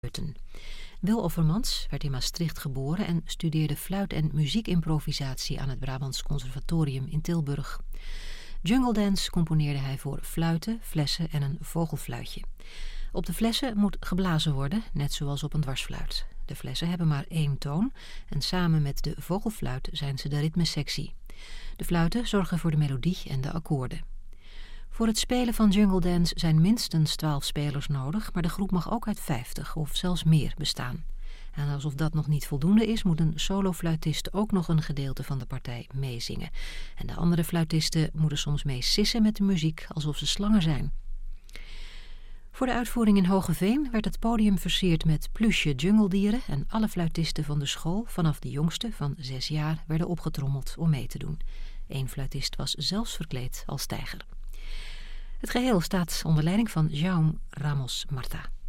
Wil Offermans werd in Maastricht geboren en studeerde fluit- en muziekimprovisatie aan het Brabants Conservatorium in Tilburg. Jungle Dance componeerde hij voor fluiten, flessen en een vogelfluitje. Op de flessen moet geblazen worden, net zoals op een dwarsfluit. De flessen hebben maar 1 toon en samen met de vogelfluit zijn ze de ritmesectie. De fluiten zorgen voor de melodie en de akkoorden. Voor het spelen van Jungle Dance zijn minstens 12 spelers nodig, maar de groep mag ook uit 50 of zelfs meer bestaan. En alsof dat nog niet voldoende is, moet een solofluitist ook nog een gedeelte van de partij meezingen. En de andere fluitisten moeten soms mee sissen met de muziek, alsof ze slangen zijn. Voor de uitvoering in Hoogeveen werd het podium versierd met pluche jungledieren en alle fluitisten van de school, vanaf de jongste van 6 jaar, werden opgetrommeld om mee te doen. 1 fluitist was zelfs verkleed als tijger. Het geheel staat onder leiding van Jaume Ramos Marta.